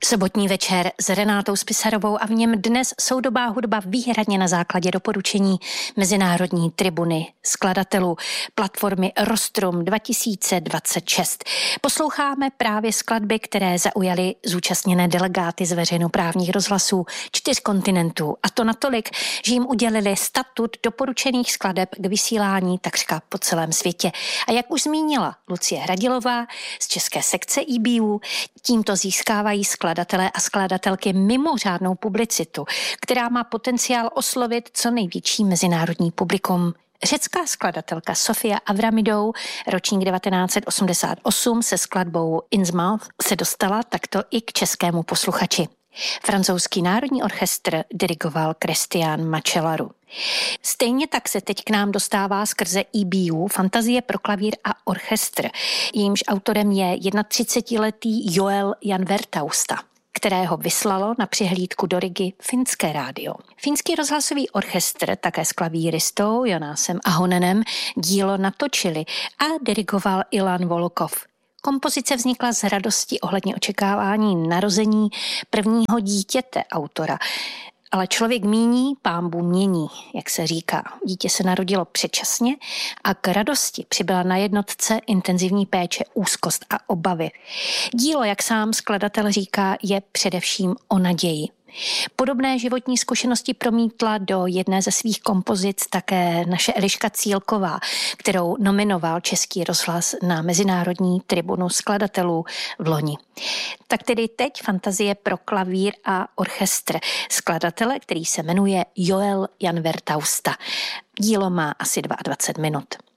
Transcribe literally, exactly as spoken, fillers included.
Sobotní večer s Renátou Spisarovou a v něm dnes soudobá hudba výhradně na základě doporučení Mezinárodní tribuny skladatelů platformy Rostrum dva tisíce dvacet šest. Posloucháme právě skladby, které zaujaly zúčastněné delegáty z veřejnoprávních rozhlasů čtyř kontinentů, a to natolik, že jim udělili statut doporučených skladeb k vysílání takřka po celém světě. A jak už zmínila Lucie Hradilová z české sekce E B U, tímto získávají skladatelé a skladatelky mimořádnou publicitu, která má potenciál oslovit co největší mezinárodní publikum. Řecká skladatelka Sofia Avramidou, ročník devatenáct set osmdesát osm, se skladbou Innsmouth se dostala takto i k českému posluchači. Francouzský národní orchestr dirigoval Christian Machellaru. Stejně tak se teď k nám dostává skrze E B U Fantazie pro klavír a orchestr. Jejímž autorem je třicetiletý Joel Jan Vertausta, kterého vyslalo na přihlídku do Rigy finské rádio. Finský rozhlasový orchestr také s klavíristou Jonasem Ahonenem dílo natočili a dirigoval Ilan Volokov. Kompozice vznikla z radosti ohledně očekávání narození prvního dítěte autora. Ale člověk míní, Pánbůh mění, jak se říká. Dítě se narodilo předčasně a k radosti přibyla na jednotce intenzivní péče, úzkost a obavy. Dílo, jak sám skladatel říká, je především o naději. Podobné životní zkušenosti promítla do jedné ze svých kompozic také naše Eliška Cílková, kterou nominoval Český rozhlas na Mezinárodní tribunu skladatelů v loni. Tak tedy teď Fantazie pro klavír a orchestr skladatele, který se jmenuje Joel Jan Vertausta. Dílo má asi dvacet dva minut.